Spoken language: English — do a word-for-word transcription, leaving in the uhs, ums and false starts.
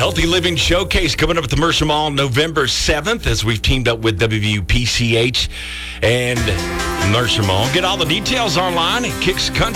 Healthy Living Showcase coming up at the Mercer Mall November seventh as we've teamed up with W V U P C H and Mercer Mall. Get all the details online at Kicks Country.